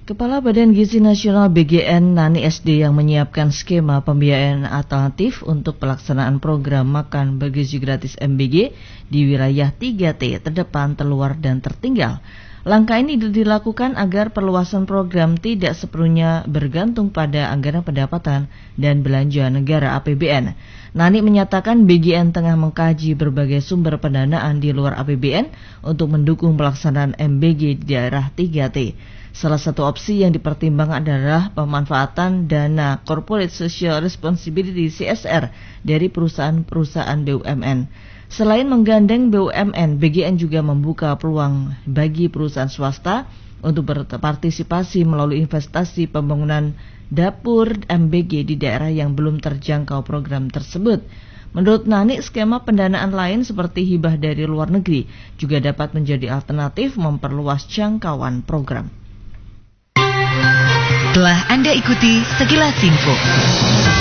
Kepala Badan Gizi Nasional BGN Nani SD yang menyiapkan skema pembiayaan alternatif untuk pelaksanaan program makan bergizi gratis MBG di wilayah 3T terdepan, terluar, dan tertinggal. Langkah ini dilakukan agar perluasan program tidak sepenuhnya bergantung pada anggaran pendapatan dan belanja negara APBN. Nani menyatakan BGN tengah mengkaji berbagai sumber pendanaan di luar APBN untuk mendukung pelaksanaan MBG di daerah 3T. Salah satu opsi yang dipertimbangkan adalah pemanfaatan dana Corporate Social Responsibility CSR dari perusahaan-perusahaan BUMN. Selain menggandeng BUMN, BGN juga membuka peluang bagi perusahaan swasta untuk berpartisipasi melalui investasi pembangunan dapur MBG di daerah yang belum terjangkau program tersebut. Menurut Nani, skema pendanaan lain seperti hibah dari luar negeri juga dapat menjadi alternatif memperluas jangkauan program. Telah Anda ikuti sekilas info.